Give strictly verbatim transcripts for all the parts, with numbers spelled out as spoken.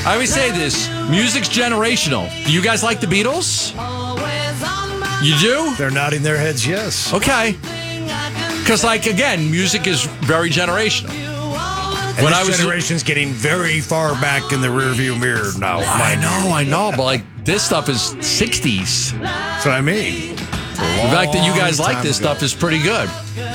I always say this, music's generational. Do you guys like the Beatles? You do? They're nodding their heads yes. Okay. Because, like, again, music is very generational. And when this I was generation's getting very far back in the rearview mirror now. I know, I know, but, like, this stuff is sixties. That's what I mean. The fact that you guys like this ago. stuff is pretty good.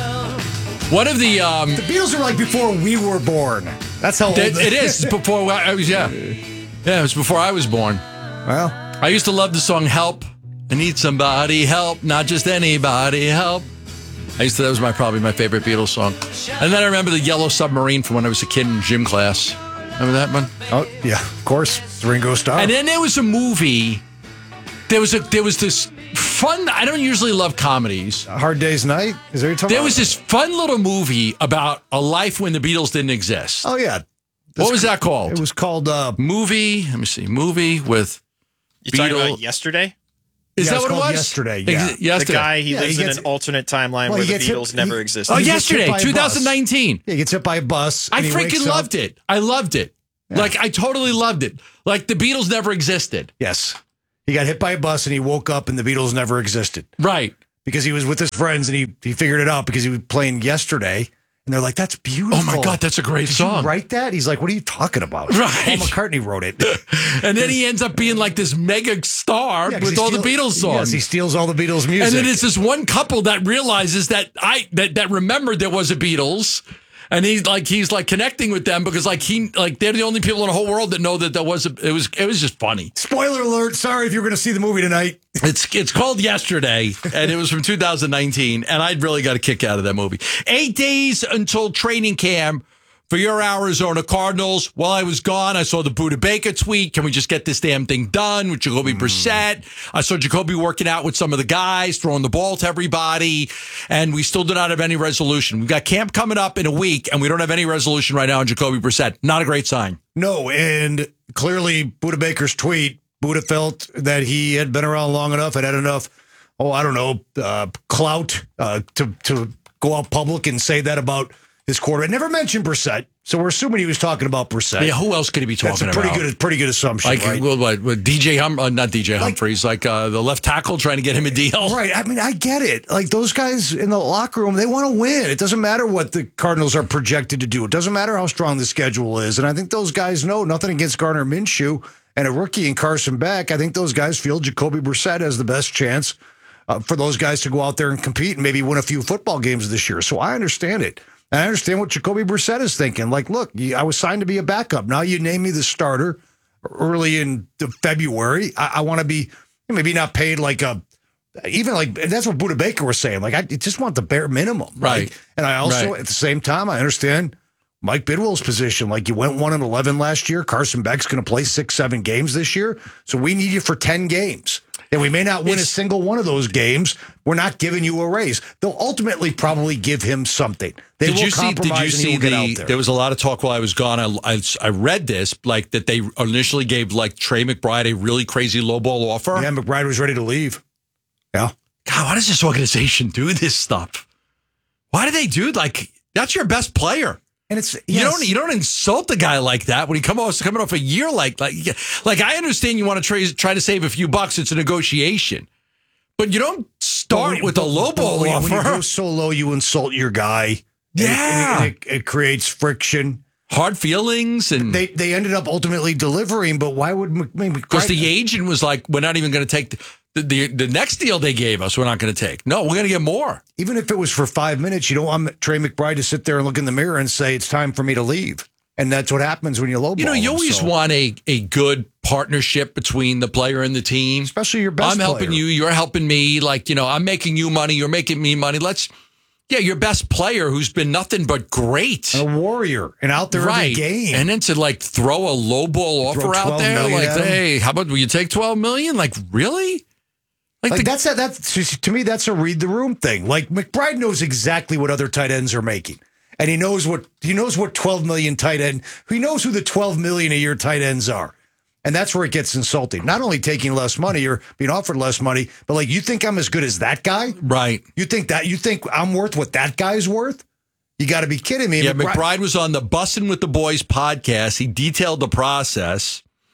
One of the... Um, The Beatles are like before we were born. That's how old it, it is. It's before I was, yeah. Yeah, it was before I was born. Well, I used to love the song Help. I need somebody help, not just anybody help. I used to, that was my probably my favorite Beatles song. And then I remember the Yellow Submarine from when I was a kid in gym class. Remember that one? oh yeah, of course, Ringo Starr. And then there was a movie. There was a there was this fun. I don't usually love comedies. A Hard Day's Night. Is that what you're talking There about? was this fun little movie about a life when the Beatles didn't exist. Oh yeah. What was that called? It was called. Uh, Movie. Let me see. Movie with. You talking Beatle- about Yesterday? Is Yeah, that it's what it called was? Yesterday, Ex- yeah. yesterday. The guy, he Yeah, lives he in gets- an alternate timeline well, where he the gets hit- Beatles never he- existed. Oh, He gets hit yesterday, by a bus. twenty nineteen. yeah, he gets hit by a bus. I and he wakes freaking up. loved it. I loved it. Like, I totally loved it. Like, the Beatles never existed. Yes, he got hit by a bus and he woke up and the Beatles never existed Right. because he was with his friends and he he figured it out because he was playing Yesterday. And they're like, that's beautiful. Oh, my God, that's a great Did song. you write that? He's like, what are you talking about? Right. Paul McCartney wrote it. And then he ends up being like this mega star Yeah, 'cause with he all steal- the Beatles songs. Yes, he steals all the Beatles music. And then it's this one couple that realizes that I that, that remembered there was a Beatles, and he's like he's like connecting with them because like he like they're the only people in the whole world that know that there was a, it was it was just funny. Spoiler alert. Sorry if you're going to see the movie tonight. It's it's called Yesterday, and it was from two thousand nineteen, and I really got a kick out of that movie. Eight days until training camp for your Arizona Cardinals. While I was gone, I saw the Buda Baker tweet. Can we just get this damn thing done with Jacoby Brissett? I saw Jacoby working out with some of the guys, throwing the ball to everybody, and we still do not have any resolution. We've got camp coming up in a week, and we don't have any resolution right now on Jacoby Brissett. Not a great sign. No, and clearly Buda Baker's tweet, Buda felt that he had been around long enough and had enough, oh, I don't know, uh, clout uh, to, to go out public and say that about his quarterback. Never mentioned Brissett, so we're assuming he was talking about Brissett. Yeah, who else could he be talking That's a pretty about? good, pretty good assumption, Like, right? well, what, what, D J Hum, uh, not D J Humphreys, like uh, the left tackle trying to get him a deal. Right. I mean, I get it. Like those guys in the locker room, they want to win. It doesn't matter what the Cardinals are projected to do. It doesn't matter how strong the schedule is. And I think those guys know nothing against Gardner Minshew and a rookie in Carson Beck. I think those guys feel Jacoby Brissett has the best chance uh, for those guys to go out there and compete and maybe win a few football games this year. So I understand it. And I understand what Jacoby Brissett is thinking. Like, look, I was signed to be a backup. Now you name me the starter early in February. I, I want to be maybe not paid like a, even like, that's what Buda Baker was saying. Like, I just want the bare minimum. Right. Like, and I also, Right. at the same time, I understand Mike Bidwell's position. Like, you went one and eleven last year. Carson Beck's going to play six, seven games this year. So we need you for ten games. And we may not win It's- a single one of those games. We're not giving you a raise. They'll ultimately probably give him something. They Did will you see? Did you compromise and he see will get the? out there. There was a lot of talk while I was gone. I, I I read this like that they initially gave like Trey McBride a really crazy lowball offer. Yeah, McBride was ready to leave. Yeah. God, why does this organization do this stuff? Why do they do like that's your best player? And it's You yes. don't you don't insult a guy like that when he come off coming off a year like like like I understand you want to try, try to save a few bucks. It's a negotiation, but you don't start But with a when- low but ball when, offer. When you go so low, you insult your guy. And it- Yeah. and it, it, it creates friction. Hard feelings and They they ended up ultimately delivering, but why would Mc- McBride? because the agent was like, we're not even going to take the, the the next deal they gave us. We're not going to take. No, we're going to get more. even if it was for five minutes, you don't want Trey McBride to sit there and look in the mirror and say it's time for me to leave. And that's what happens when you lowball. You know, you them, always so. want a, a good partnership between the player and the team. especially your best. I'm helping player. you. You're helping me. Like, you know, I'm making you money. You're making me money. Let's, yeah, your best player who's been nothing but great. a warrior and out there Right. every game. And then to like throw a low ball Throw offer out twelve there. million Like, at him. hey, how about will you take twelve million? Like, really? Like, Like the, that's a, that's to me that's a read the room thing. Like McBride knows exactly what other tight ends are making, and he knows what he knows what twelve million tight end. He knows who the twelve million a year tight ends are, and that's where it gets insulting. Not only taking less money or being offered less money, but like you think I'm as good as that guy? right. You think that you think I'm worth what that guy's worth? You got to be kidding me. Yeah, McBride- McBride was on the Bussin' with the Boys podcast. He detailed the process.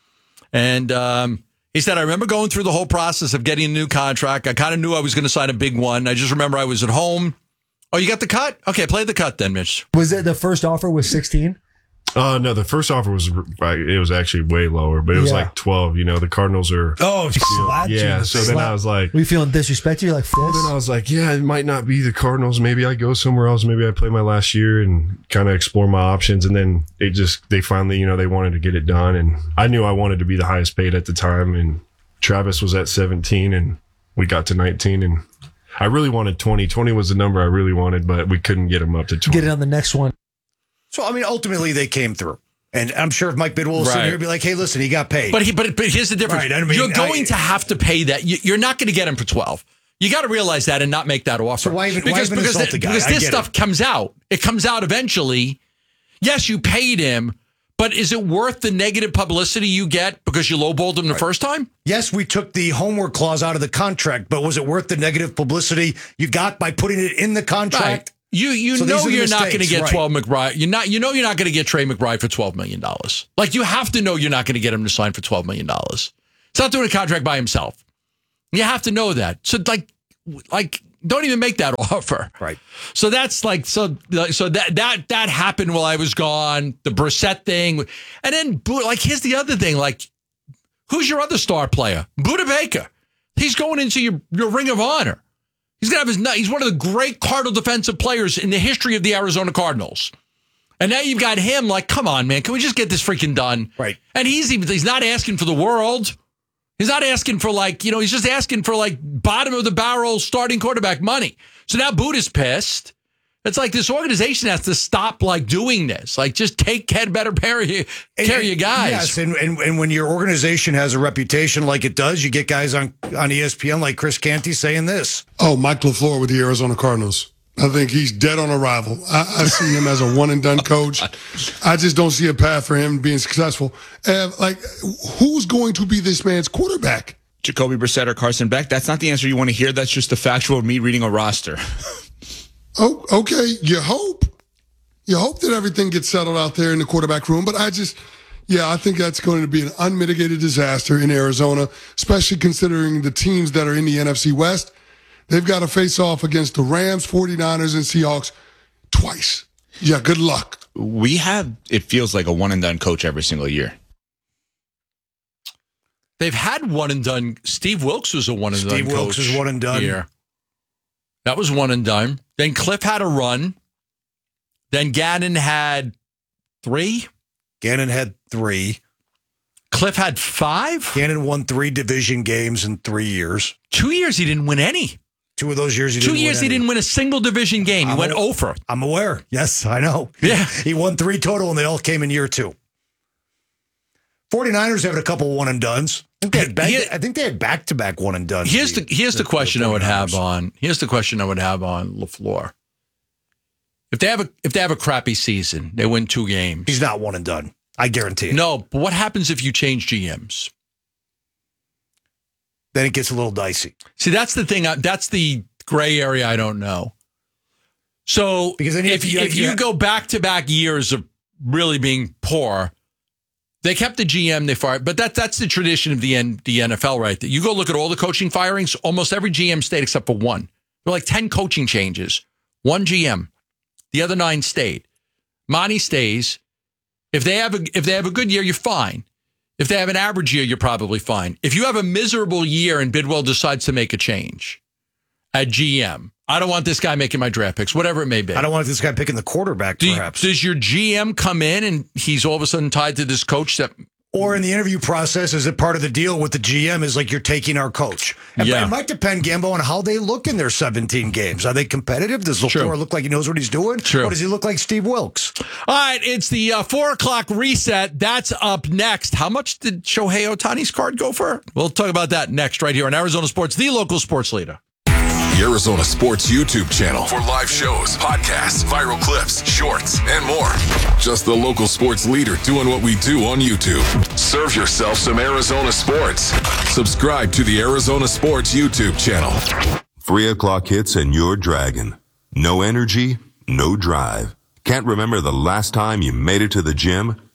And um, he said, I remember going through the whole process of getting a new contract. I kind of knew I was going to sign a big one. I just remember I was at home. Oh, you got the cut? Okay, play the cut then, Mitch. Was it the first offer was sixteen? Uh, no, the first offer was it was actually way lower, but it was Yeah. like twelve. You know, the Cardinals are. Oh, slapped you. Yeah, so then I was like, Were you feeling disrespected? You're like, then I was like, yeah, it might not be the Cardinals. Maybe I go somewhere else. Maybe I play my last year and kind of explore my options. And then it just, they finally, you know, they wanted to get it done. And I knew I wanted to be the highest paid at the time. And Travis was at seventeen and we got to nineteen. And I really wanted twenty. twenty was the number I really wanted, but we couldn't get him up to twenty. get it on the next one. So, I mean, ultimately, they came through. And I'm sure if Mike Bidwell was Right. sitting here, he'd be like, hey, listen, he got paid. But he, but but here's the difference. Right, I mean, You're going I- to have to pay that. You, you're not going to get him for twelve. You got to realize that and not make that offer. So why even- why because even because, insult the guy? because I this get stuff it. comes out. It comes out eventually. Yes, you paid him, but is it worth the negative publicity you get because you lowballed him the first time? Yes, we took the homework clause out of the contract, but was it worth the negative publicity you got by putting it in the contract? Right. You you So these know are the you're not going to mistakes, get right. twelve McBride. You're not you know you're not going to get Trey McBride for twelve million dollars. Like you have to know you're not going to get him to sign for twelve million dollars. He's not doing a contract by himself. You have to know that. So like like don't even make that offer. Right. So that's like so so that that that happened while I was gone. The Brissett thing, and then like here's the other thing. Like, who's your other star player? Buda Baker. He's going into your your Ring of Honor. He's gonna have his. He's one of the great Cardinal defensive players in the history of the Arizona Cardinals. And now you've got him. Like, come on, man, can we just get this freaking done? Right. And he's even he's not asking for the world. He's not asking for like, you know, he's just asking for like bottom of the barrel starting quarterback money. So now Buda's pissed. It's like this organization has to stop like doing this. Like just take care, better care of you, care of you guys. Yes, and, and and when your organization has a reputation like it does, you get guys on, on E S P N like Chris Canty saying this. Oh, Mike LaFleur with the Arizona Cardinals. I think he's dead on arrival. I, I see him as a one and done coach. I just don't see a path for him being successful. Uh, like, who's going to be this man's quarterback? Jacoby Brissett or Carson Beck. That's not the answer you want to hear. That's just the factual me reading a roster. Oh, okay. You hope. You hope that everything gets settled out there in the quarterback room. But I just, yeah, I think that's going to be an unmitigated disaster in Arizona, especially considering the teams that are in the N F C West. They've got to face off against the Rams, forty-niners, and Seahawks twice. Yeah, good luck. We have, it feels like a one and done coach every single year. They've had one and done. Steve Wilkes was a one and done Steve Wilkes coach was one and done. here. That was one and done. Then Cliff had a run. Then Gannon had three. Gannon had three. Cliff had five. Gannon won three division games in three years. Two years he didn't win any. Two of those years he Two didn't years win he any. didn't win a single division game. He I'm went a- over. I'm aware. Yes, I know. Yeah. He won three total, and they all came in year two. forty-niners have a couple one and dones. I think they had back, Here- I think they had back-to-back one and dones. Here's the here's the, question I would have 49ers. on here's the question I would have on LaFleur. If they have a if they have a crappy season, they win two games. He's not one and done. I guarantee it. No, but what happens if you change G Ms? Then it gets a little dicey. See, that's the thing. I- That's the gray area I don't know. So Because then you if have to- you, you- if you you have- go back to back years of really being poor, they kept the G M, they fired. But that that's the tradition of the N, the N F L, right? You go look at all the coaching firings. Almost every G M stayed except for one. There were like ten coaching changes. One G M, the other nine stayed. Monty stays. If they have a if they have a good year, you're fine. If they have an average year, you're probably fine. If you have a miserable year and Bidwell decides to make a change at G M, I don't want this guy making my draft picks, whatever it may be. I don't want this guy picking the quarterback, Do you- perhaps. does your G M come in and he's all of a sudden tied to this coach that Or in the interview process, is it part of the deal with the G M is like you're taking our coach? And Yeah. It might depend, Gambo, on how they look in their seventeen games. Are they competitive? Does LaFleur True. look like he knows what he's doing? True. Or does he look like Steve Wilkes? All right, it's the uh, four o'clock reset. That's up next. How much did Shohei Ohtani's card go for? We'll talk about that next right here on Arizona Sports, the local sports leader. The Arizona Sports YouTube channel for live shows, podcasts, viral clips, shorts, and more. Just the local sports leader doing what we do on YouTube. Serve yourself some Arizona sports. Subscribe to the Arizona Sports YouTube channel. Three o'clock hits and you're dragging. No energy, no drive. Can't remember the last time you made it to the gym?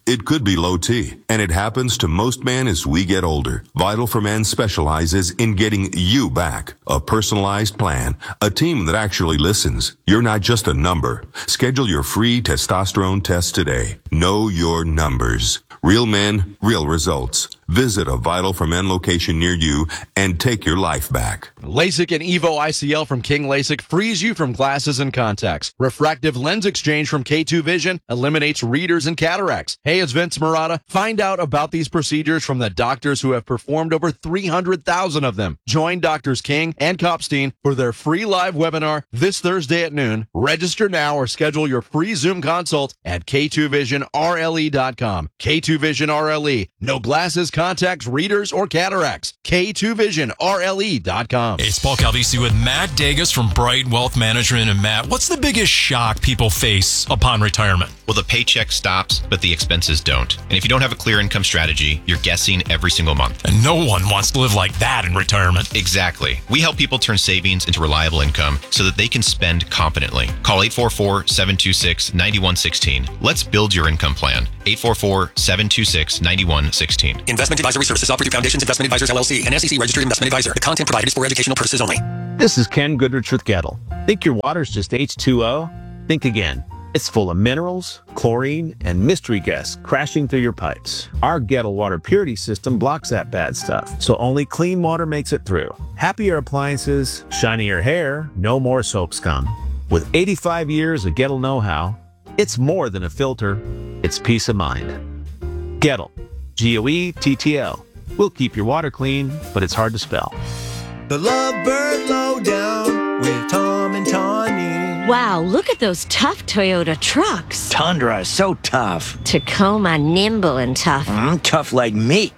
It could be low T, and it happens to most men as we get older. Vital for Men specializes in getting you back. A personalized plan, a team that actually listens. You're not just a number. Schedule your free testosterone test today. Know your numbers. Real men, real results. Visit a Vital for Men location near you and take your life back. LASIK and Evo I C L from King LASIK frees you from glasses and contacts. Refractive lens exchange from K two Vision eliminates readers and cataracts. Hey, it's Vince Marotta. Find out about these procedures from the doctors who have performed over three hundred thousand of them. Join Doctors King and Kopstein for their free live webinar this Thursday at noon. Register now or schedule your free Zoom consult at K two vision R L E dot com. K two Vision R L E. No glasses, contacts, readers, or cataracts. K two vision R L E dot com. Hey, it's Paul Calvisi with Matt Dagas from Bright Wealth Management. And Matt, what's the biggest shock people face upon retirement? Well, the paycheck stops, but the expenses don't. And if you don't have a clear income strategy, you're guessing every single month. And no one wants to live like that in retirement. Exactly. We help people turn savings into reliable income so that they can spend confidently. Call eight four four, seven two six, nine one one six. Let's build your income plan. eight four four, seven two six, nine one one six. Investment advisory services offered through Foundations Investment Advisors, L L C, an S E C registered investment advisor. The content provided is for educational purposes only. This is Ken Goodrich with Gettle. Think your water's just H two O? Think again. It's full of minerals, chlorine, and mystery gas crashing through your pipes. Our Gettle water purity system blocks that bad stuff, so only clean water makes it through. Happier appliances, shinier hair, no more soap scum. With eighty-five years of Gettle know-how, it's more than a filter, it's peace of mind. Gettle. G O E T T L. We'll keep your water clean, but it's hard to spell. The Lovebird Lowdown with Tom and Tawny. Wow, look at those tough Toyota trucks. Tundra is so tough. Tacoma, nimble and tough. Mm, tough like me.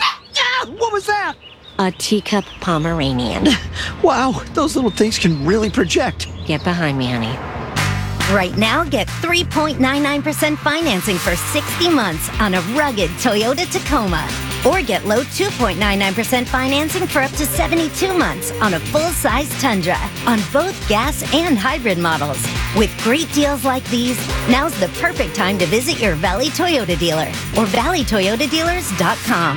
Ah, what was that? A teacup Pomeranian. Wow, those little things can really project. Get behind me, honey. Right now, get three point nine nine percent financing for sixty months on a rugged Toyota Tacoma. Or get low two point nine nine percent financing for up to seventy-two months on a full-size Tundra on both gas and hybrid models. With great deals like these, now's the perfect time to visit your Valley Toyota dealer or valley toyota dealers dot com.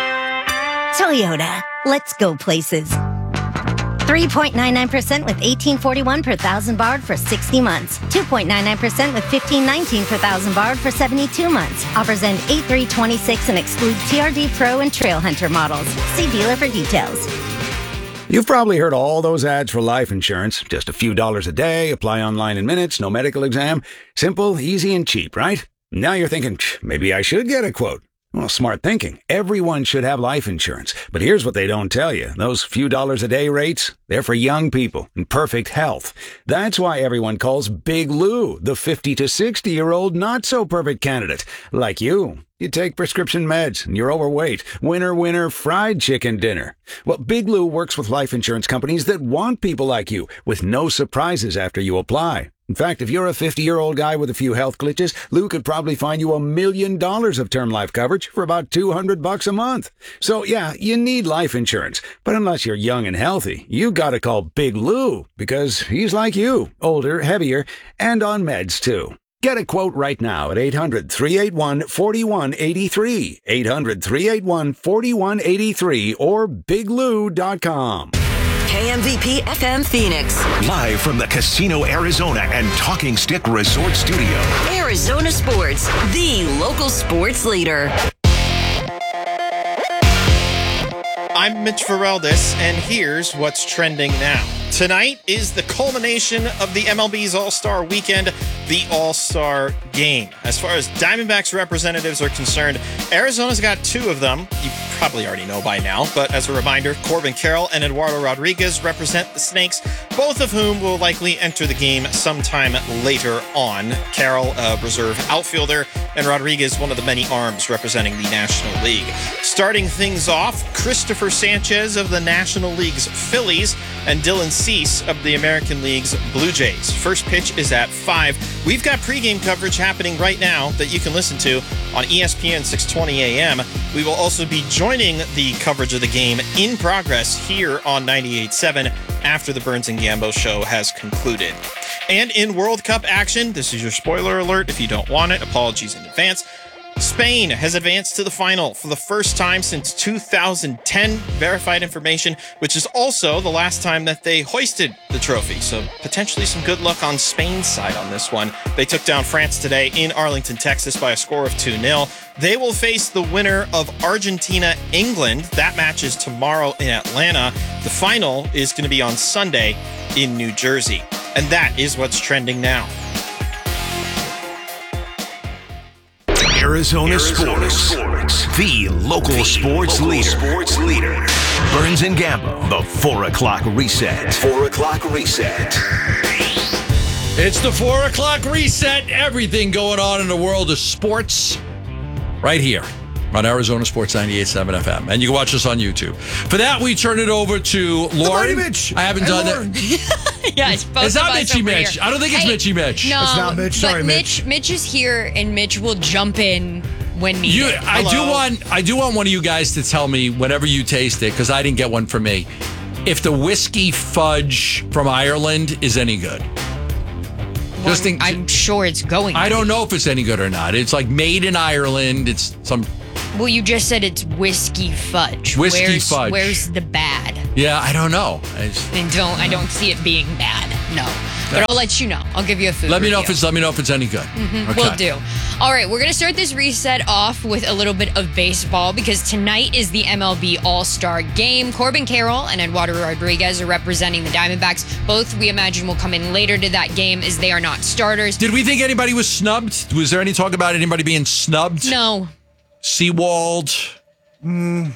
Toyota, let's go places. three point nine nine percent with eighteen forty-one per thousand borrowed for sixty months. two point nine nine percent with fifteen nineteen per thousand borrowed for seventy-two months. Offers end eight three twenty-six and exclude T R D Pro and Trail Hunter models. See dealer for details. You've probably heard all those ads for life insurance. Just a few dollars a day, apply online in minutes, no medical exam. Simple, easy, and cheap, right? Now you're thinking, maybe I should get a quote. Well, smart thinking. Everyone should have life insurance. But here's what they don't tell you. Those few dollars a day rates, they're for young people in perfect health. That's why everyone calls Big Lou the fifty to sixty-year-old not-so-perfect candidate. Like you. You take prescription meds and you're overweight. Winner, winner, fried chicken dinner. Well, Big Lou works with life insurance companies that want people like you with no surprises after you apply. In fact, if you're a fifty-year-old guy with a few health glitches, Lou could probably find you a million dollars of term life coverage for about two hundred bucks a month. So yeah, you need life insurance. But unless you're young and healthy, you gotta call Big Lou because he's like you, older, heavier, and on meds too. Get a quote right now at eight hundred, three eight one, four one eight three, eight hundred, three eight one, four one eight three or big lou dot com. K M V P F M Phoenix. Live from the Casino Arizona and Talking Stick Resort Studio. Arizona Sports, the local sports leader. I'm Mitch Vareldis, and here's what's trending now. Tonight is the culmination of the M L B's All-Star Weekend, the All-Star Game. As far as Diamondbacks representatives are concerned, Arizona's got two of them. You probably already know by now, but as a reminder, Corbin Carroll and Eduardo Rodriguez represent the Snakes, both of whom will likely enter the game sometime later on. Carroll, a reserve outfielder, and Rodriguez, one of the many arms representing the National League. Starting things off, Christopher Sanchez of the National League's Phillies and Dylan Cease of the American League's Blue Jays. First pitch is at five. We've got pregame coverage happening right now that you can listen to on E S P N six twenty A M. We will also be joining the coverage of the game in progress here on ninety-eight point seven after the Burns and Gambo show has concluded. And in World Cup action, this is your spoiler alert. If you don't want it, apologies in advance. Spain has advanced to the final for the first time since two thousand ten. Verified information, which is also the last time that they hoisted the trophy. So potentially some good luck on Spain's side on this one. They took down France today in Arlington, Texas by a score of two nil. They will face the winner of Argentina-England. That match is tomorrow in Atlanta. The final is going to be on Sunday in New Jersey. And that is what's trending now. Arizona, Arizona sports. sports, the local, the sports, local leader. sports leader. Burns and Gambo, the four o'clock reset. Four o'clock reset. It's the four o'clock reset. Everything going on in the world of sports right here on Arizona Sports ninety-eight point seven F M. And you can watch us on YouTube. For that, we turn it over to Lauren. Mitch. I haven't Hey, done Lauren. that. Yeah, it's both It's of not us Mitchy over Mitch. here. I don't think it's Hey, Mitchy Mitch. No, It's not Mitch. Sorry, but Mitch. Mitch. Mitch is here, and Mitch will jump in when needed. You, I do Hello. want I do want one of you guys to tell me whenever you taste it, because I didn't get one for me, if the whiskey fudge from Ireland is any good. Well, Just think, I'm sure it's going. I to don't be. know if it's any good or not. It's like made in Ireland. It's some Well, you just said it's whiskey fudge. Whiskey where's, fudge. Where's the bad? yeah. I don't know. I just- And don't I don't see it being bad. No, but I'll let you know. I'll give you a food. let me know if review. it's let me know if it's any good. Mhm, Okay. Will do. All right, we're going to start this reset off with a little bit of baseball because tonight is the M L B All-Star Game. Corbin Carroll and Eduardo Rodriguez are representing the Diamondbacks. Both, we imagine, will come in later to that game as they are not starters. Did we think anybody was snubbed? Was there any talk about anybody being snubbed? No. Seawald? Mm.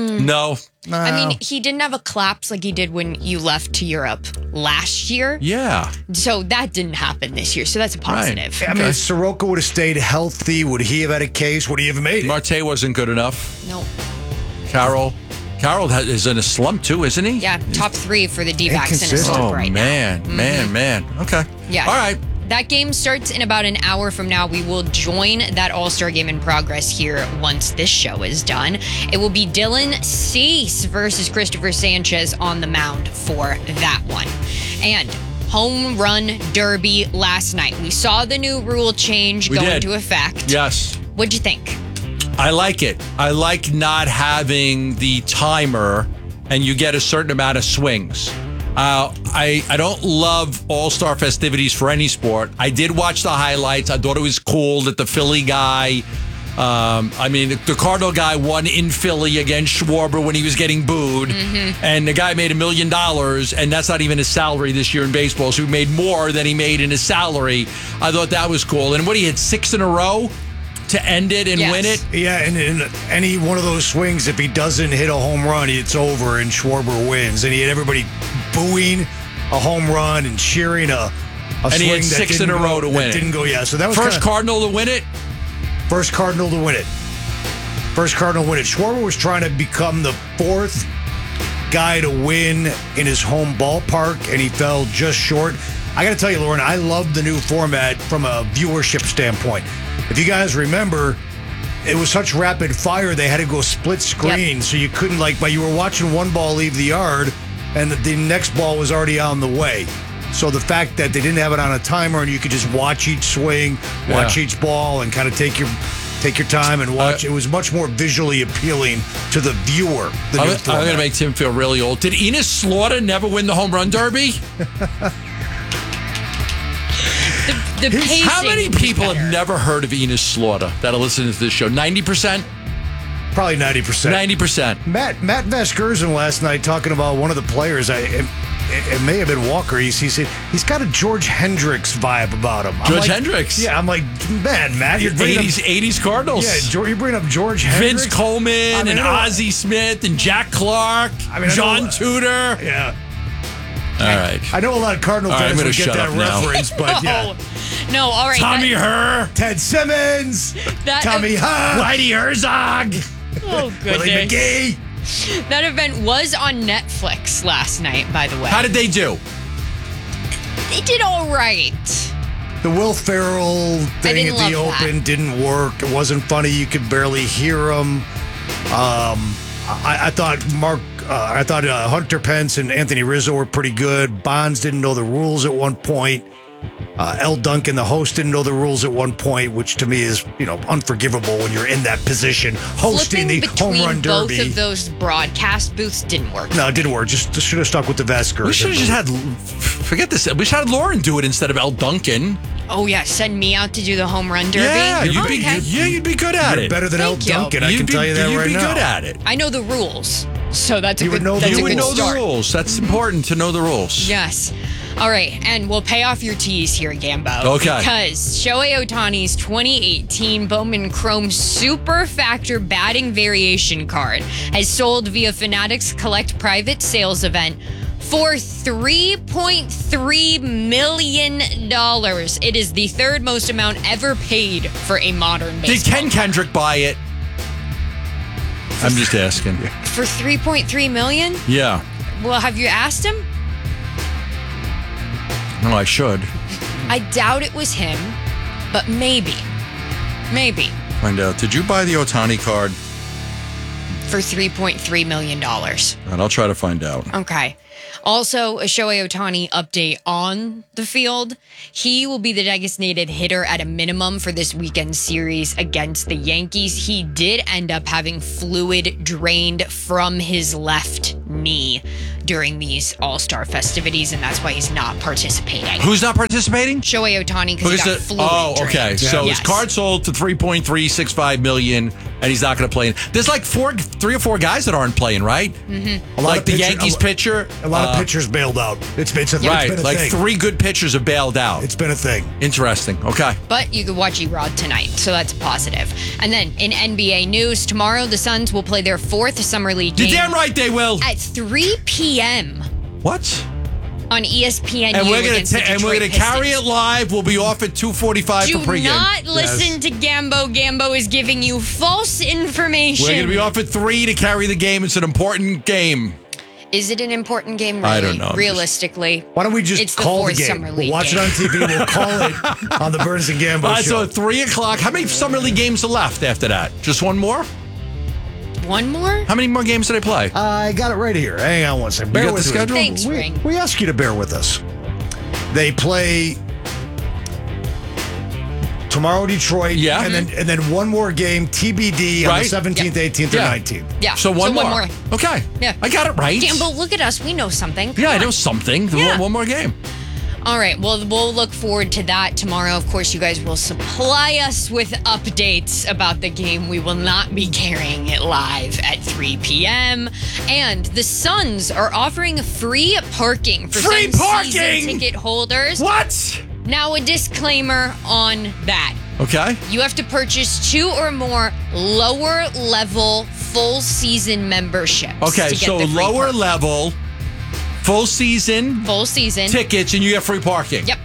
No. I mean, he didn't have a collapse like he did when you left to Europe last year. Yeah. So that didn't happen this year. So that's a positive. I mean, if Soroka would have stayed healthy, would he have had a case? Would he have made it? Marte wasn't good enough. No. Carroll. Carroll has- is in a slump too, isn't he? Yeah, top three for the D-backs in a slump Oh, right now. man, man, man. Okay. Yeah. All right. That game starts in about an hour from now. We will join that All-Star game in progress here once this show is done. It will be Dylan Cease versus Christopher Sanchez on the mound for that one. And home run derby last night. We saw the new rule change We go did. into effect. Yes. What'd you think? I like it. I like not having the timer and you get a certain amount of swings. Uh, I, I don't love all-star festivities for any sport. I did watch the highlights. I thought it was cool that the Philly guy, um, I mean, the Cardinal guy won in Philly against Schwarber when he was getting booed. Mm-hmm. And the guy made a million dollars, and that's not even his salary this year in baseball. So he made more than he made in his salary. I thought that was cool. And what, he had six in a row to end it and Yes. win it? Yeah, and in any one of those swings, if he doesn't hit a home run, it's over and Schwarber wins. And he had everybody booing a home run and cheering a, a And swing he had that six didn't in a go- row to that win it. Didn't go, yeah. So that was First kinda, Cardinal to win it? First Cardinal to win it. First Cardinal to win it. Schwarber was trying to become the fourth guy to win in his home ballpark, and he fell just short. I got to tell you, Lauren, I love the new format from a viewership standpoint. If you guys remember, it was such rapid fire, they had to go split screen, so you couldn't, like, but you were watching one ball leave the yard, and the, the next ball was already on the way. So the fact that they didn't have it on a timer and you could just watch each swing, watch Yeah. each ball, and kind of take your take your time and watch, Uh, it was much more visually appealing to the viewer. The I'm, new I'm format. going to make Tim feel really old. Did Enos Slaughter never win the home run derby? The pacing How many was people better. have never heard of Enos Slaughter that are listening to this show? ninety percent? Probably ninety percent. ninety percent. Matt Matt Vasgersian last night talking about one of the players. I it, it may have been Walker. He, he said he's got a George Hendricks vibe about him. I'm George like, Hendricks? Yeah, I'm like, man, Matt, you're bringing eighties, up, eighties Cardinals. yeah, George, you bring up George Hendricks. Vince Coleman I mean, and I know- Ozzie Smith and Jack Clark, I mean, I John know- Tudor. Yeah, All right. I know a lot of Cardinal All right, fans I'm would gonna get shut that up now. reference, but yeah, No, all right. Tommy that- Herr, Ted Simmons, That- Tommy Hunt, Whitey Herzog. Oh, Willie goodness. McGee. That event was on Netflix last night, by the way. How did they do? They did all right. The Will Ferrell thing didn't at the love that. Open didn't work. It wasn't funny. You could barely hear him. Um, I, I thought Mark, uh, I thought uh, Hunter Pence and Anthony Rizzo were pretty good. Bonds didn't know the rules at one point. Uh, L. Duncan, the host, didn't know the rules at one point, which to me is, you know, unforgivable when you're in that position, hosting Flipping the home between run derby. both of those broadcast booths didn't work. No, it didn't work. Just, just should have stuck with the Vesker. We should have just had, forget this, we should have had Lauren do it instead of L. Duncan. Oh, yeah. Send me out to do the home run derby. Yeah, you'd okay. be, yeah, you'd be good at You're it. better than L. Thank you. Duncan, I You'd can be- tell you that you'd right be now. good at it. I know the rules, so that's a You good, would know the that's a You would good know start. the rules. That's important to know the rules. Yes. All right, and we'll pay off your tease here, Gambo. Okay. Because Shohei Ohtani's twenty eighteen Bowman Chrome Super Factor batting variation card has sold via Fanatics Collect private sales event for three point three million dollars. It is the third most amount ever paid for a modern Did baseball. Ken Kendrick buy it? I'm just asking. For three point three million dollars? Yeah. Well, have you asked him? No, I should. I doubt it was him, but maybe. Maybe. Find out. Did you buy the Ohtani card? For three point three million dollars. And I'll try to find out. Okay. Also, a Shohei Ohtani update on the field. He will be the designated hitter at a minimum for this weekend's series against the Yankees. He did end up having fluid drained from his left knee during these All-Star festivities, and that's why he's not participating. Who's not participating? Shohei Ohtani, because he got the- fluid Oh, drained. okay. So Yes. his card sold to three point three six five million, and he's not going to play. There's like four, three or four guys that aren't playing, right? Mm-hmm. A lot Like of the pitcher- Yankees a, pitcher. A lot uh, of pitchers bailed out. It's been, it's a, Right, it's been a like thing. three good pitchers have bailed out. It's been a thing. Interesting. Okay. But you could watch E-Rod tonight, so that's positive. And then in N B A news, tomorrow the Suns will play their fourth Summer League game. You're damn right they will. At three p.m. What? on E S P N U And we're gonna against the ta- and we're Detroit gonna carry Pistons. it live. We'll be off at two forty-five Do for pregame. not listen to Gambo. Gambo is giving you false information. We're gonna be off at three to carry the game. It's an important game. Is it an important game? Really? I don't know. I'm Realistically, Why don't we just it's call the the, fourth game? Summer We'll League watch game. it on T V. We'll call it on the Burns and Gambo All right, show. so three o'clock. How many Summer League games are left after that? Just one more? One more? How many more games did I play? I got it right here. Hang on one second. You Bear got with the me. schedule? Thanks, we, Ring. we ask you to bear with us. They play tomorrow, Detroit. Yeah. and then and then one more game, T B D on Right. the seventeenth, eighteenth, or Yeah. nineteenth. Yeah. So one more. more. Okay. Yeah. I got it right. Gambo, look at us. We know something. Come Yeah, I on. know something. Yeah. One, one more game. All right. Well, we'll look forward to that tomorrow. Of course, you guys will supply us with updates about the game. We will not be carrying it live at three p.m. And the Suns are offering free parking for Free some parking? season ticket holders. What? Now, a disclaimer on that. Okay. You have to purchase two or more lower level full season memberships. Okay, to get so the free lower parking. level, full season full season tickets, and you get free parking. Yep.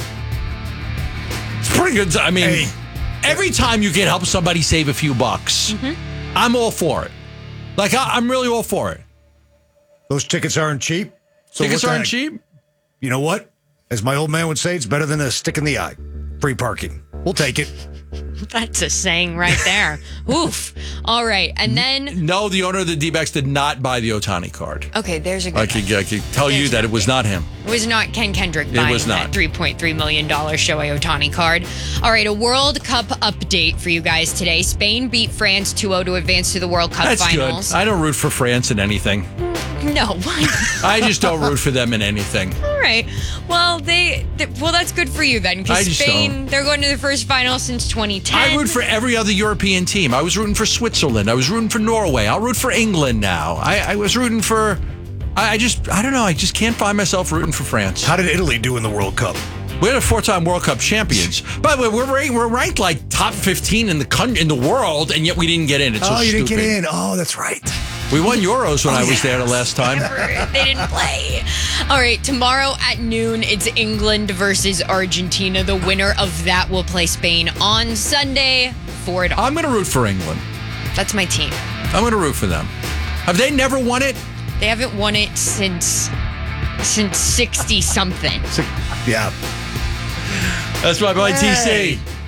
It's pretty good. I mean, Hey. every time you can help somebody save a few bucks, I'm all for it. Like, I, I'm really all for it. Those tickets aren't cheap. So Tickets what the aren't heck? cheap? You know what? As my old man would say, it's better than a stick in the eye. Free parking. We'll take it. That's a saying right there. Oof. All right. And then, No, the owner of the D-backs did not buy the Ohtani card. okay, there's a good I one. could, I could tell you There's that no it was not him. It was not Ken Kendrick It buying was not. that three point three million dollars Shohei Ohtani card. All right, a World Cup update for you guys today. Spain beat France two oh to advance to the World Cup That's finals. good. I don't root for France in anything. No, why? I just don't root for them in anything. All right. Well, they, they well that's good for you then, I because just Spain they're going to the first final since twenty ten. I root for every other European team. I was rooting for Switzerland. I was rooting for Norway. I'll root for England now. I, I was rooting for. I, I just. I don't know. I just can't find myself rooting for France. How did Italy do in the World Cup? We're the four-time World Cup champions. By the way, we're ranked, we're ranked like top fifteen in the con- in the world, and yet we didn't get in. It's so oh, you stupid. didn't get in. Oh, that's right. We won Euros when Oh, I was yes. there the last time. They didn't play. All right, tomorrow at noon, it's England versus Argentina. The winner of that will play Spain on Sunday for it all. I'm going to root for England. That's my team. I'm going to root for them. Have they never won it? They haven't won it since since sixty something. Yeah. That's my boy T C. Hey.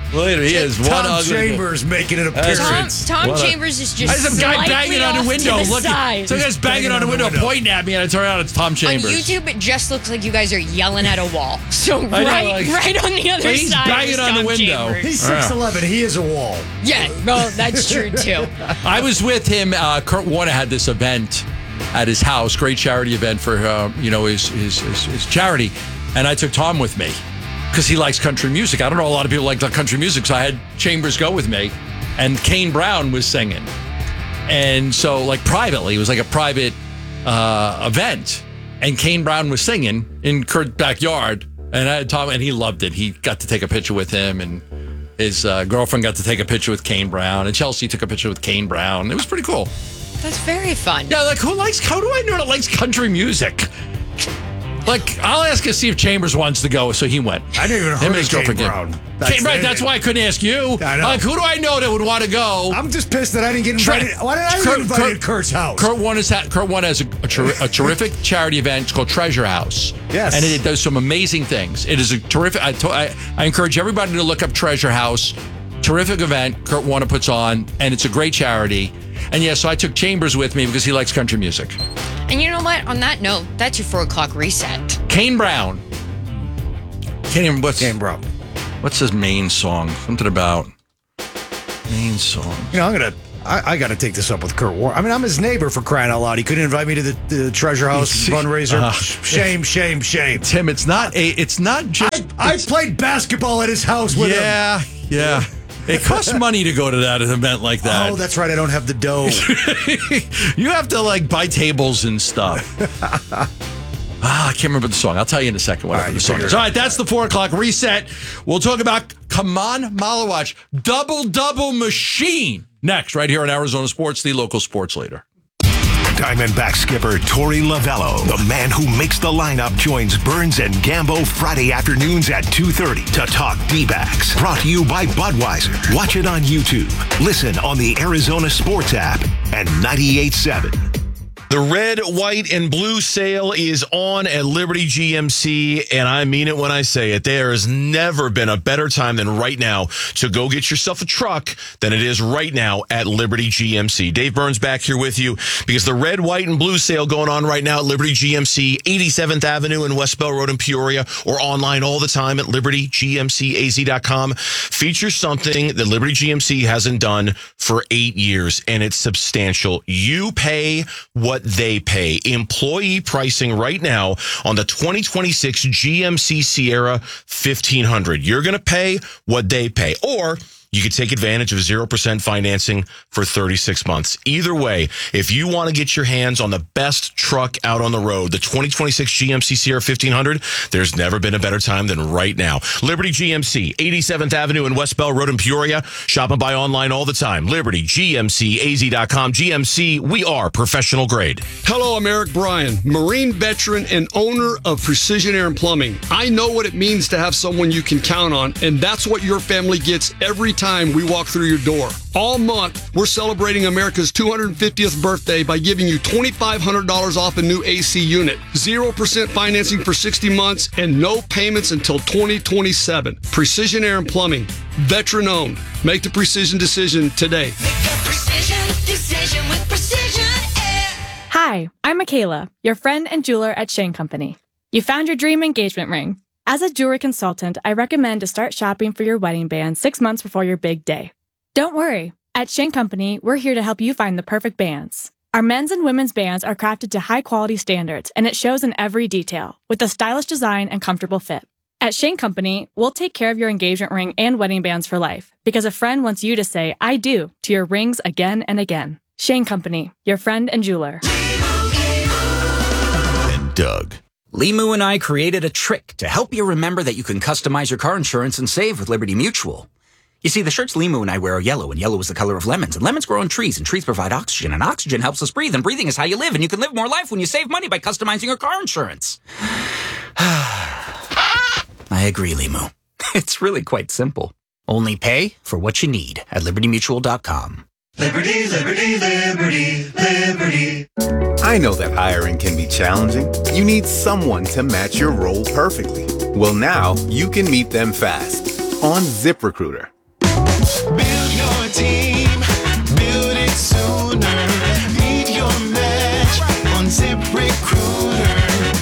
Later, he is one Tom ugly Chambers making an Tom, appearance. Tom What a- Chambers is just I some guy slightly banging on off the window. to the Look, side. some guy's banging on the window, pointing at me, and I turn around. It's Tom On Chambers. YouTube, it just looks like you guys are yelling at a wall. So I know, right, like- right on the other He's side. banging is on the Tom window. Chambers. He's six eleven. He is a wall. Yeah, well, that's true too. I was with him. Uh, Kurt Warner had this event at his house, great charity event for uh, you know his, his his his charity, and I took Tom with me because he likes country music. I don't know a lot of people like the country music, so I had Chambers go with me, and Kane Brown was singing, and so like privately, it was like a private uh, event, and Kane Brown was singing in Kurt's backyard, and I had Tom, and he loved it. He got to take a picture with him, and his uh, girlfriend got to take a picture with Kane Brown, and Chelsea took a picture with Kane Brown. It was pretty cool. That's very fun. Yeah, like who likes? How do I know that likes country music? Like, I'll ask to see if Chambers wants to go, so he went. I didn't even Him heard and of his Kane girlfriend came. Brown. Kane, right, that's why I couldn't ask you. I know. Like, who do I know that would want to go? I'm just pissed that I didn't get invited. Why did I Kurt- get invited Kurt- to Kurt's house? Kurt Warner has, Kurt Warner has a, a, ter- a terrific charity event. It's called Treasure House. Yes. And it, it does some amazing things. It is a terrific, I, to, I, I encourage everybody to look up Treasure House. Terrific event Kurt Warner puts on, and it's a great charity. And yeah, so I took Chambers with me because he likes country music. And you know what? On that note, that's your four o'clock reset. Kane Brown. Can't even, what's, Kane Brown. What's his main song? Something about main song. You know, I'm gonna. I, I got to take this up with Kurt Warner. I mean, I'm his neighbor for crying out loud. He couldn't invite me to the, the Treasure House fundraiser. Uh, shame, shame, shame. Tim, it's not a. It's not just. I, I played basketball at his house with him. Yeah, yeah. It costs money to go to that event like that. Oh, that's right. I don't have the dough. You have to like buy tables and stuff. Ah, I can't remember the song. I'll tell you in a second what All right, the song is. All right, that's the four o'clock reset. We'll talk about Kaman Malawach, double double machine next, right here on Arizona Sports, the local sports leader. Diamondback skipper Torey Lovello, the man who makes the lineup, joins Burns and Gambo Friday afternoons at two thirty to talk D-backs. Brought to you by Budweiser. Watch it on YouTube. Listen on the Arizona Sports app and ninety-eight point seven. The red, white, and blue sale is on at Liberty G M C, and I mean it when I say it. There has never been a better time than right now to go get yourself a truck than it is right now at Liberty G M C. Dave Burns back here with you because the red, white, and blue sale going on right now at Liberty G M C, eighty-seventh Avenue and West Bell Road in Peoria, or online all the time at liberty g m c a z dot com. Features something that Liberty G M C hasn't done for eight years, and it's substantial. You pay what they pay. Employee pricing right now on the twenty twenty-six G M C Sierra fifteen hundred. You're going to pay what they pay, or you could take advantage of zero percent financing for thirty-six months. Either way, if you want to get your hands on the best truck out on the road, the twenty twenty-six G M C Sierra fifteen hundred, there's never been a better time than right now. Liberty G M C, eighty-seventh Avenue and West Bell Road in Peoria. Shop and buy online all the time. Liberty G M C A Z dot com. G M C, we are professional grade. Hello, I'm Eric Bryan, Marine veteran and owner of Precision Air and Plumbing. I know what it means to have someone you can count on, and that's what your family gets every time we walk through your door. All month, we're celebrating America's two hundred fiftieth birthday by giving you twenty-five hundred dollars off a new A C unit, zero percent financing for sixty months, and no payments until twenty twenty-seven. Precision Air and Plumbing, veteran owned. Make the precision decision today. Precision decision with Precision Air. Hi, I'm Michaela, your friend and jeweler at Shane Company. You found your dream engagement ring. As a jewelry consultant, I recommend to start shopping for your wedding band six months before your big day. Don't worry. At Shane Company, we're here to help you find the perfect bands. Our men's and women's bands are crafted to high-quality standards, and it shows in every detail, with a stylish design and comfortable fit. At Shane Company, we'll take care of your engagement ring and wedding bands for life, because a friend wants you to say, I do, to your rings again and again. Shane Company, your friend and jeweler. And Doug. Limu and I created a trick to help you remember that you can customize your car insurance and save with Liberty Mutual. You see, the shirts Limu and I wear are yellow, and yellow is the color of lemons, and lemons grow on trees, and trees provide oxygen, and oxygen helps us breathe, and breathing is how you live, and you can live more life when you save money by customizing your car insurance. I agree, Limu. It's really quite simple. Only pay for what you need at liberty mutual dot com. Liberty, liberty, liberty, liberty. I know that hiring can be challenging. You need someone to match your role perfectly. Well, now you can meet them fast on ZipRecruiter.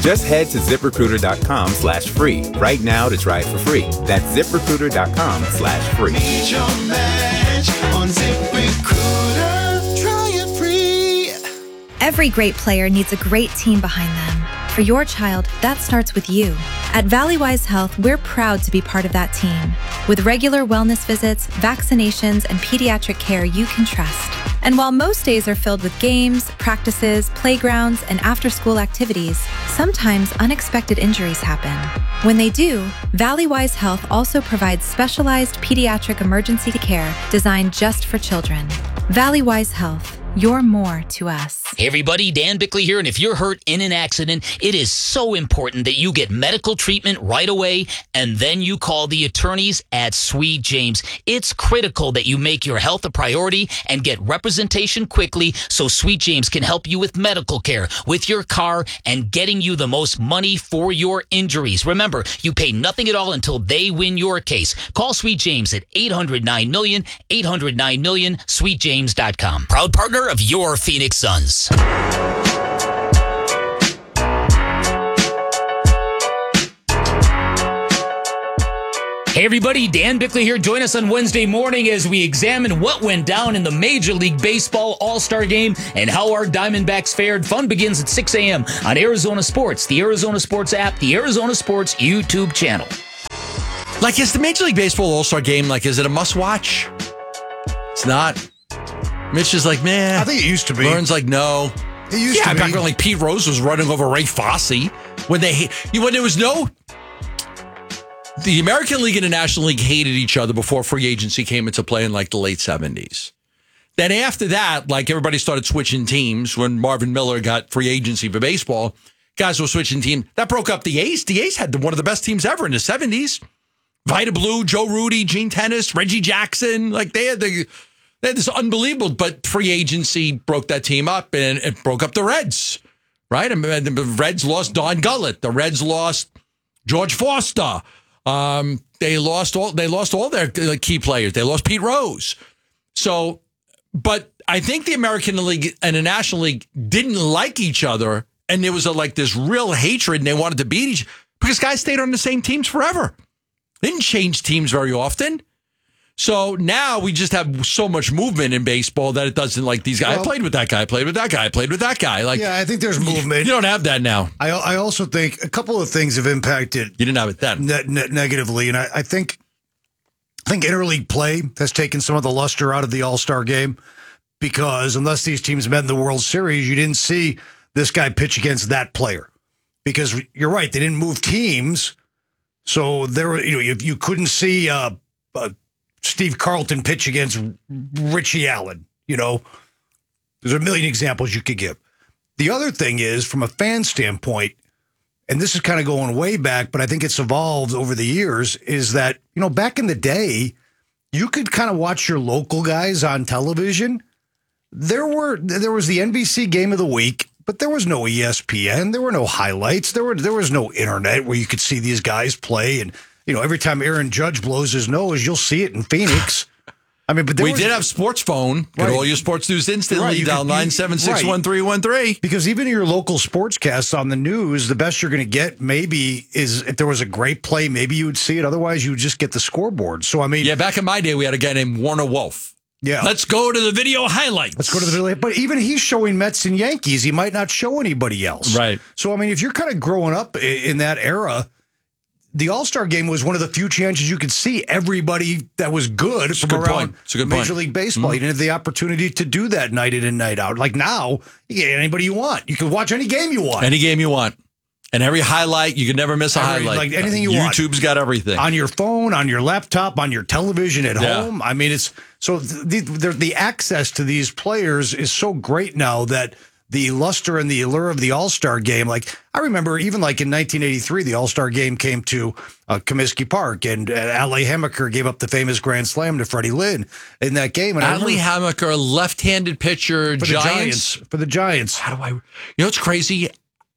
Just head to ZipRecruiter.com slash free right now to try it for free. That's ZipRecruiter.com slash free. Need your match on ZipRecruiter. Try it free. Every great player needs a great team behind them. For your child, that starts with you. At Valleywise Health, we're proud to be part of that team. With regular wellness visits, vaccinations, and pediatric care you can trust. And while most days are filled with games, practices, playgrounds, and after-school activities, sometimes unexpected injuries happen. When they do, Valleywise Health also provides specialized pediatric emergency care designed just for children. Valleywise Health, you're more to us. Hey everybody, Dan Bickley here, and if you're hurt in an accident, it is so important that you get medical treatment right away, and then you call the attorneys at Sweet James. It's critical that you make your health a priority and get representation quickly so Sweet James can help you with medical care, with your car, and getting you the most money for your injuries. Remember, you pay nothing at all until they win your case. Call Sweet James at eight hundred nine million, eight hundred nine million, sweet james dot com. Proud partner of your Phoenix Suns. Hey everybody, Dan Bickley here. Join us on Wednesday morning as we examine what went down in the Major League Baseball All-Star Game and how our Diamondbacks fared. Fun begins at six a.m. on Arizona Sports, the Arizona Sports app, the Arizona Sports YouTube channel. Like, is the Major League Baseball All-Star Game, like, is it a must-watch? It's not. Mitch is like, man. I think it used to be. Lauren's like, no. It used yeah, to be. back when like Pete Rose was running over Ray Fosse. When they when there was no, the American League and the National League hated each other before free agency came into play in like the late seventies. Then after that, like everybody started switching teams when Marvin Miller got free agency for baseball. Guys were switching teams. That broke up the A's. The A's had one of the best teams ever in the seventies. Vita Blue, Joe Rudy, Gene Tennis, Reggie Jackson. Like they had the. They had this unbelievable, but free agency broke that team up, and it broke up the Reds, right? And the Reds lost Don Gullett. The Reds lost George Foster. Um, they lost all. They lost all their key players. They lost Pete Rose. So, but I think the American League and the National League didn't like each other, and there was a, like this real hatred, and they wanted to beat each because guys stayed on the same teams forever. They didn't change teams very often. So now we just have so much movement in baseball that it doesn't like these guys. Well, I played with that guy, I played with that guy, I played with that guy. Like, yeah, I think there's movement. You don't have that now. I I also think a couple of things have impacted. You didn't have it then. Ne- ne- negatively, and I, I think I think interleague play has taken some of the luster out of the All-Star game because unless these teams met in the World Series, you didn't see this guy pitch against that player. Because you're right, they didn't move teams, so there were you know you, you couldn't see. Uh, uh, Steve Carlton pitch against Richie Allen. You know, there's a million examples you could give. The other thing is, from a fan standpoint, and this is kind of going way back, but I think it's evolved over the years, is that, you know, back in the day, you could kind of watch your local guys on television. There were there was the N B C Game of the Week, but there was no E S P N. There were no highlights. There were there was no internet where you could see these guys play and. You know, every time Aaron Judge blows his nose, you'll see it in Phoenix. I mean, but there we was, did have Sports Phone. Get right. all your sports news instantly. Right. Dial nine seven six one three one three. Because even your local sportscasts on the news, the best you're going to get maybe is if there was a great play, maybe you would see it. Otherwise, you would just get the scoreboard. So, I mean. Yeah, back in my day, we had a guy named Warner Wolf. Yeah. Let's go to the video highlights. Let's go to the video. But even he's showing Mets and Yankees. He might not show anybody else. Right. So, I mean, if you're kind of growing up in that era, the All-Star Game was one of the few chances you could see everybody that was good It's from a good around point. It's a good Major point. League Baseball. Mm-hmm. You didn't have the opportunity to do that night in and night out. Like now, you get anybody you want. You can watch any game you want. Any game you want. And every highlight, you can never miss a Every, highlight. like anything you YouTube's want. YouTube's got everything. On your phone, on your laptop, on your television at Yeah. home. I mean, it's so the, the the access to these players is so great now that the luster and the allure of the All-Star Game. Like, I remember even like in nineteen eighty-three, the All-Star Game came to uh, Comiskey Park, and uh, Ali Hamaker gave up the famous Grand Slam to Freddie Lynn in that game. And Ali Hamaker, left-handed pitcher, for Giants. the Giants. For the Giants. How do I, you know what's crazy?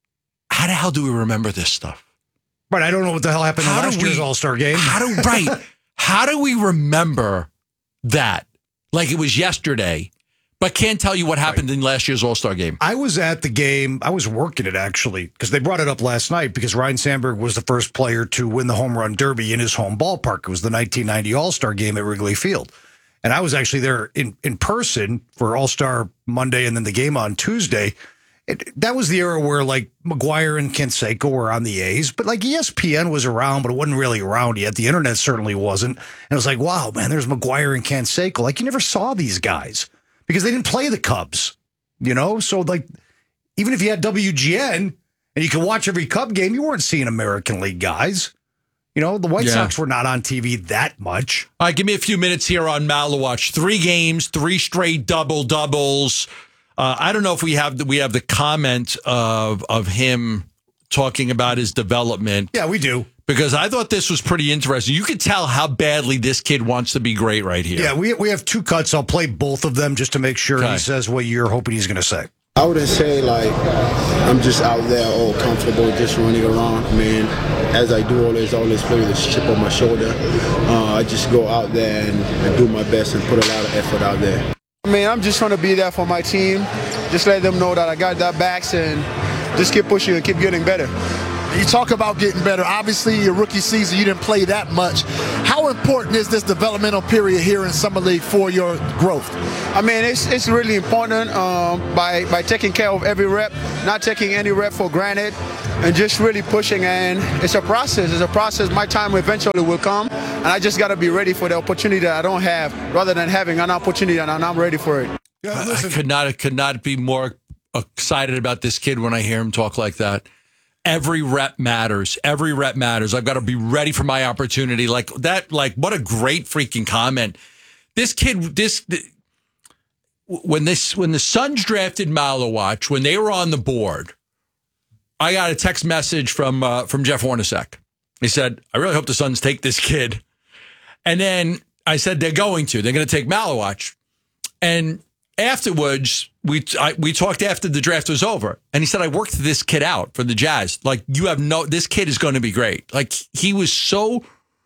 How the hell do we remember this stuff? But I don't know what the hell happened in How do last year's we- All-Star Game. How do, right. How do we remember that? Like it was yesterday. but can't tell you what happened right. in last year's All-Star game. I was at the game. I was working it, actually, because they brought it up last night because Ryne Sandberg was the first player to win the home run derby in his home ballpark. It was the nineteen ninety All-Star game at Wrigley Field. And I was actually there in, in person for All-Star Monday and then the game on Tuesday. It, that was the era where, like, McGuire and Canseco were on the A's, but, like, E S P N was around, but it wasn't really around yet. The internet certainly wasn't. And it was like, wow, man, there's McGuire and Canseco. Like, you never saw these guys because they didn't play the Cubs, you know? So, like, even if you had W G N and you could watch every Cub game, you weren't seeing American League guys. You know, the White yeah. Sox were not on T V that much. All right, give me a few minutes here on Malawatch. Three games, three straight double-doubles. Uh, I don't know if we have the, we have the comment of of him talking about his development. Yeah, we do. Because I thought this was pretty interesting. You could tell how badly this kid wants to be great right here. Yeah, we we have two cuts. I'll play both of them just to make sure okay. he says what you're hoping he's going to say. I wouldn't say, like, I'm just out there all comfortable, just running around. I mean, as I do always, always play with this chip on my shoulder. Uh, I just go out there and, and do my best and put a lot of effort out there. I mean, I'm just trying to be there for my team. Just let them know that I got their backs and just keep pushing and keep getting better. You talk about getting better. Obviously, your rookie season, you didn't play that much. How important is this developmental period here in Summer League for your growth? I mean, it's it's really important um, by, by taking care of every rep, not taking any rep for granted, and just really pushing. And it's a process. It's a process. My time eventually will come, and I just got to be ready for the opportunity that I don't have, rather than having an opportunity and I'm ready for it. Yeah, I, I could not could not be more excited about this kid when I hear him talk like that. Every rep matters. Every rep matters. I've got to be ready for my opportunity. Like that, like what a great freaking comment. This kid, this, when this, when the Suns drafted Malawatch, when they were on the board, I got a text message from, uh, from Jeff Hornacek. He said, I really hope the Suns take this kid. And then I said, they're going to, they're going to take Malawatch. And afterwards, we I, we talked after the draft was over, and he said, I worked this kid out for the Jazz. Like, you have no, this kid is going to be great. Like, he was so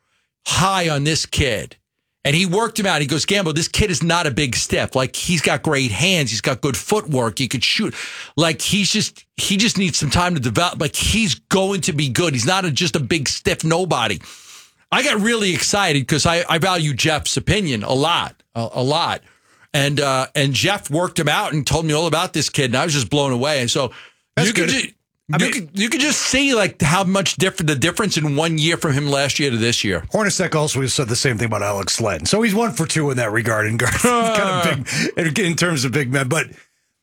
high on this kid, and he worked him out. He goes, Gambo, this kid is not a big stiff. Like, he's got great hands. He's got good footwork. He could shoot. Like, he's just, he just needs some time to develop. Like, he's going to be good. He's not a, just a big stiff nobody. I got really excited because I, I value Jeff's opinion a lot, a, a lot. And uh, and Jeff worked him out and told me all about this kid, and I was just blown away. And so That's you could, good. ju- I you mean, could you could just see like how much different the difference in one year from him last year to this year. Hornacek also said the same thing about Alex Len, so he's one for two in that regard in kind of big in terms of big men. But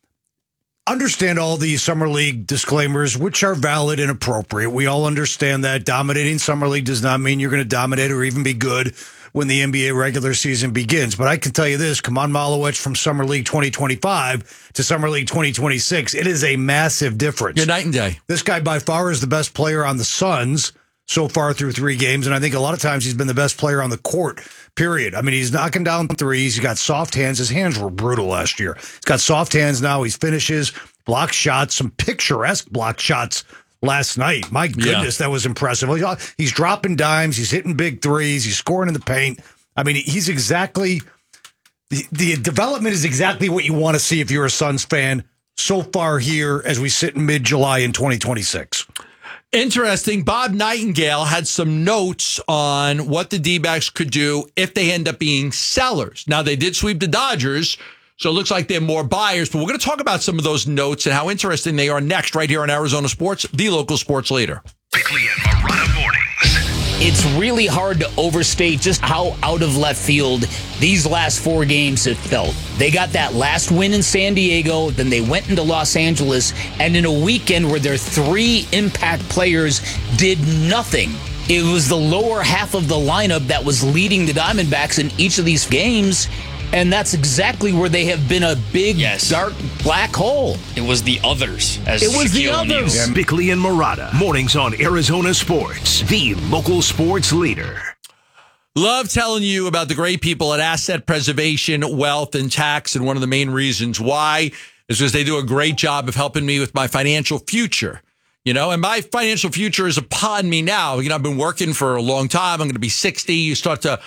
understand all the Summer League disclaimers, which are valid and appropriate. We all understand that dominating Summer League does not mean you're going to dominate or even be good when the N B A regular season begins. But I can tell you this, Kaman Malawich from Summer League twenty twenty-five to Summer League twenty twenty-six, it is a massive difference. You're night and day. This guy by far is the best player on the Suns so far through three games, and I think a lot of times he's been the best player on the court, period. I mean, he's knocking down threes. He's got soft hands. His hands were brutal last year. He's got soft hands now. He finishes, block shots, some picturesque block shots last night. My goodness, yeah. that was impressive. He's dropping dimes. He's hitting big threes. He's scoring in the paint. I mean, he's exactly, the, the development is exactly what you want to see if you're a Suns fan so far here as we sit in mid-July in twenty twenty-six. Interesting. Bob Nightingale had some notes on what the D-backs could do if they end up being sellers. Now, they did sweep the Dodgers, so it looks like they're more buyers, but we're going to talk about some of those notes and how interesting they are next right here on Arizona Sports, the local sports leader. Bickley and Marotta mornings. It's really hard to overstate just how out of left field these last four games have felt. They got that last win in San Diego, then they went into Los Angeles, and in a weekend where their three impact players did nothing. It was the lower half of the lineup that was leading the Diamondbacks in each of these games. And that's exactly where they have been a big, yes. dark, black hole. It was the others. As it was Shaquille the others. Yeah. Bickley and Marotta. Mornings on Arizona Sports, the local sports leader. Love telling you about the great people at Asset Preservation, Wealth, and Tax. And one of the main reasons why is because they do a great job of helping me with my financial future. You know, and my financial future is upon me now. You know, I've been working for a long time. I'm going to be sixty. You start to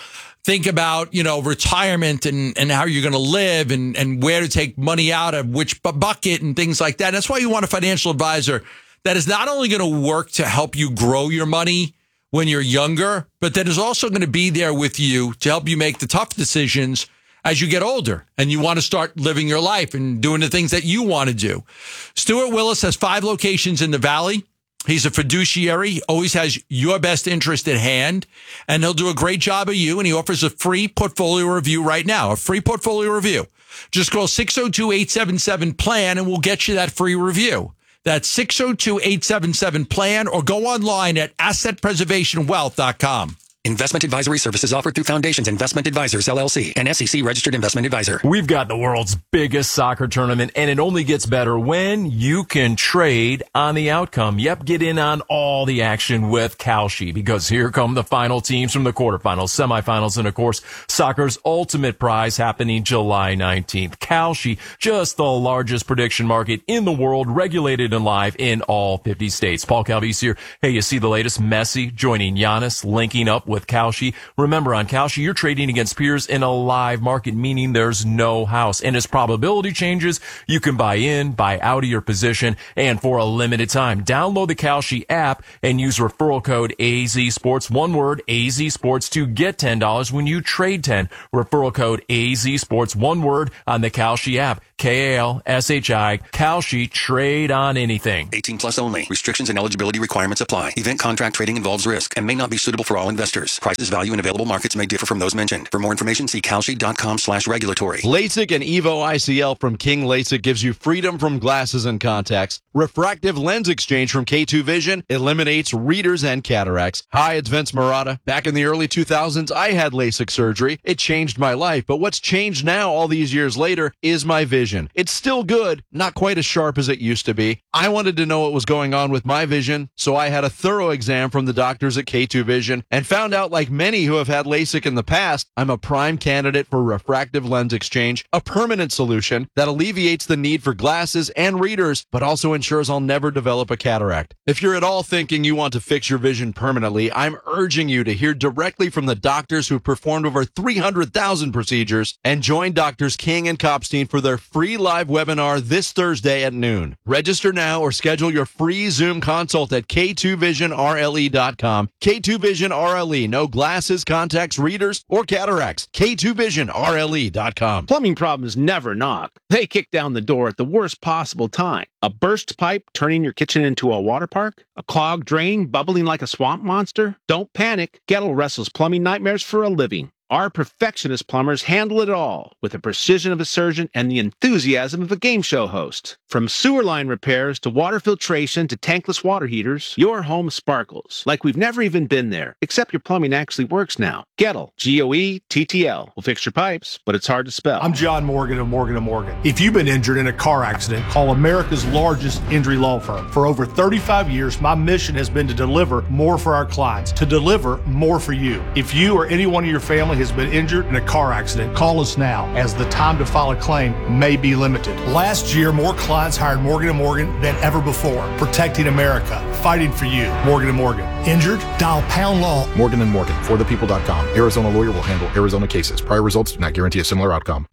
think about, you know, retirement and, and how you're going to live and, and where to take money out of which bu- bucket and things like that. That's why you want a financial advisor that is not only going to work to help you grow your money when you're younger, but that is also going to be there with you to help you make the tough decisions as you get older and you want to start living your life and doing the things that you want to do. Stuart Willis has five locations in the Valley. He's a fiduciary, always has your best interest at hand, and he'll do a great job of you, and he offers a free portfolio review right now, a free portfolio review. Just call six oh two, eight seven seven, P L A N, and we'll get you that free review. That's six oh two, eight seven seven, P L A N, or go online at asset preservation wealth dot com. Investment advisory services offered through Foundations Investment Advisors, L L C, an S E C-registered investment advisor. We've got the world's biggest soccer tournament, and it only gets better when you can trade on the outcome. Yep, get in on all the action with Kalshi, because here come the final teams from the quarterfinals, semifinals, and, of course, soccer's ultimate prize happening July nineteenth. Kalshi, just the largest prediction market in the world, regulated and live in all fifty states. Paul Calvise here. Hey, you see the latest? Messi joining Giannis, linking up with with Kalshi. Remember, on Kalshi, you're trading against peers in a live market, meaning there's no house. And as probability changes, you can buy in, buy out of your position, and for a limited time. Download the Kalshi app and use referral code A Z Sports, one word, A Z Sports, to get ten dollars when you trade ten. Referral code A Z Sports, one word, on the Kalshi app. K A L S H I, Kalshi, trade on anything. eighteen plus only. Restrictions and eligibility requirements apply. Event contract trading involves risk and may not be suitable for all investors. Prices, value, and available markets may differ from those mentioned. For more information, see kalshi.com slash regulatory. LASIK and Evo I C L from King LASIK gives you freedom from glasses and contacts. Refractive lens exchange from K two Vision eliminates readers and cataracts. Hi, it's Vince Marotta. Back in the early two thousands, I had LASIK surgery. It changed my life, but what's changed now all these years later is my vision. It's still good, not quite as sharp as it used to be. I wanted to know what was going on with my vision, so I had a thorough exam from the doctors at K two Vision and found out, like many who have had LASIK in the past, I'm a prime candidate for refractive lens exchange, a permanent solution that alleviates the need for glasses and readers, but also ensures I'll never develop a cataract. If you're at all thinking you want to fix your vision permanently, I'm urging you to hear directly from the doctors who've performed over three hundred thousand procedures and join Doctors King and Kopstein for their free live webinar this Thursday at noon. Register now or schedule your free Zoom consult at K two vision R L E dot com. K two Vision R L E. No glasses, contacts, readers, or cataracts. K two vision R L E dot com. Plumbing problems never knock. They kick down the door at the worst possible time. A burst pipe turning your kitchen into a water park? A clogged drain bubbling like a swamp monster? Don't panic. Gettle wrestles plumbing nightmares for a living. Our perfectionist plumbers handle it all with the precision of a surgeon and the enthusiasm of a game show host. From sewer line repairs to water filtration to tankless water heaters, your home sparkles like we've never even been there, except your plumbing actually works now. Gettle, G O E T T L, will fix your pipes, but it's hard to spell. I'm John Morgan of Morgan and Morgan. If you've been injured in a car accident, call America's largest injury law firm. For over thirty-five years, my mission has been to deliver more for our clients, to deliver more for you. If you or anyone in your family has been injured in a car accident, call us now, as the time to file a claim may be limited. Last year, more clients hired Morgan and Morgan than ever before, protecting America, fighting for you. Morgan and Morgan. Injured? Dial pound law. Morgan and Morgan, for the people dot com. Arizona lawyer will handle Arizona cases. Prior results do not guarantee a similar outcome.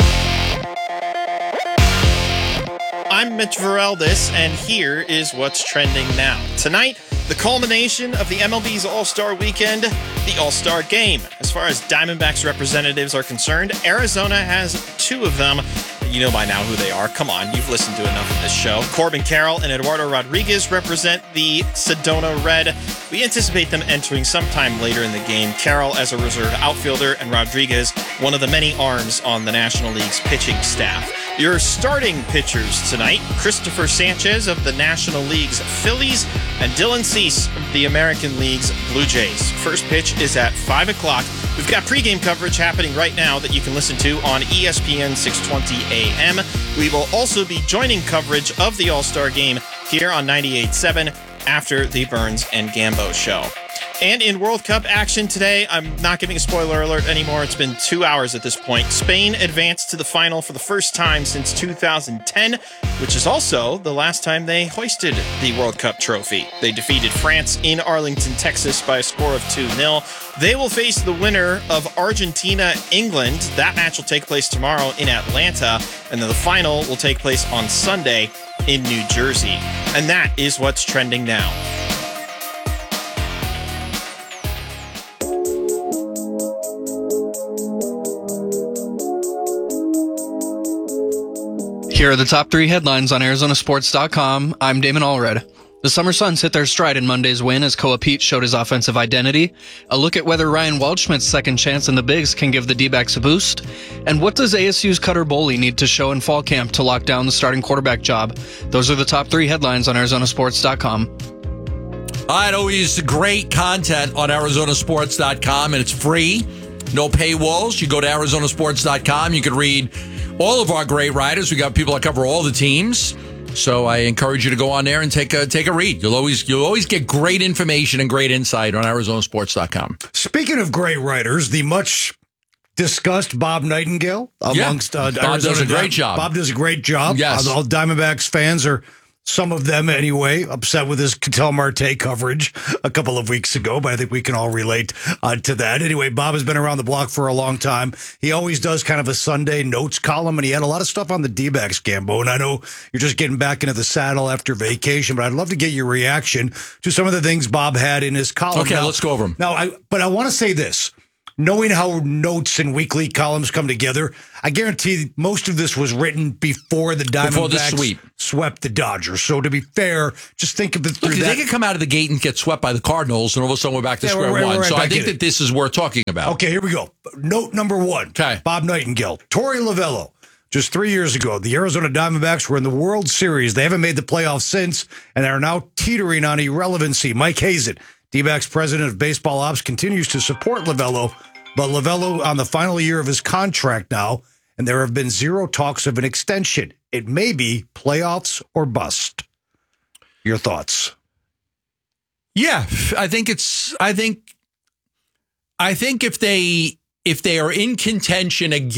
I'm Mitch Vareldis, and here is what's trending now. Tonight, the culmination of the M L B's All-Star Weekend, the All-Star Game. As far as Diamondbacks representatives are concerned, Arizona has two of them. You know by now who they are. Come on, you've listened to enough of this show. Corbin Carroll and Eduardo Rodriguez represent the Sedona Red. We anticipate them entering sometime later in the game. Carroll as a reserve outfielder, and Rodriguez, one of the many arms on the National League's pitching staff. Your starting pitchers tonight, Christopher Sanchez of the National League's Phillies and Dylan Cease of the American League's Blue Jays. First pitch is at five o'clock. We've got pregame coverage happening right now that you can listen to on E S P N six twenty A M. We will also be joining coverage of the All-Star Game here on ninety-eight point seven after the Burns and Gambo show. And in World Cup action today, I'm not giving a spoiler alert anymore. It's been two hours at this point. Spain advanced to the final for the first time since two thousand ten, which is also the last time they hoisted the World Cup trophy. They defeated France in Arlington, Texas by a score of two nil. They will face the winner of Argentina-England. That match will take place tomorrow in Atlanta, and then the final will take place on Sunday in New Jersey. And that is what's trending now. Here are the top three headlines on Arizona Sports dot com. I'm Damon Allred. The Summer Suns hit their stride in Monday's win as Koa Pete showed his offensive identity. A look at whether Ryan Waldschmidt's second chance in the Bigs can give the D-backs a boost. And what does A S U's Cutter Boley need to show in fall camp to lock down the starting quarterback job? Those are the top three headlines on Arizona Sports dot com. All right, always great content on Arizona Sports dot com, and it's free. No paywalls. You go to Arizona Sports dot com. You can read all of our great writers. We got people that cover all the teams. So I encourage you to go on there and take a take a read. You'll always you'll always get great information and great insight on Arizona Sports dot com. Speaking of great writers, the much discussed Bob Nightingale amongst yeah. uh, Bob Arizona does a great Di- job. Bob does a great job. Yes. Uh, all Diamondbacks fans are, some of them anyway, upset with his Ketel Marte coverage a couple of weeks ago, but I think we can all relate uh, to that. Anyway, Bob has been around the block for a long time. He always does kind of a Sunday notes column, and he had a lot of stuff on the D-backs, Gambo, and I know you're just getting back into the saddle after vacation, but I'd love to get your reaction to some of the things Bob had in his column. Okay, now, let's go over them. Now, I, but I want to say this. Knowing how notes and weekly columns come together, I guarantee most of this was written before the Before the Diamondbacks sweep. swept the Dodgers. So to be fair, just think of it through Look, that. they could come out of the gate and get swept by the Cardinals, and all of a sudden we're back to Yeah, square we're right- one. we're right so I back think in that it. this is worth talking about. Okay, here we go. Note number one. Okay. Bob Nightingale. Torey Lovello. Just three years ago, the Arizona Diamondbacks were in the World Series. They haven't made the playoffs since, and are now teetering on irrelevancy. Mike Hazen, D-backs president of baseball ops, continues to support Lovello, but Lovello on the final year of his contract now, and there have been zero talks of an extension. It may be playoffs or bust. Your thoughts? Yeah, I think it's. I think. I think if they if they are in contention again.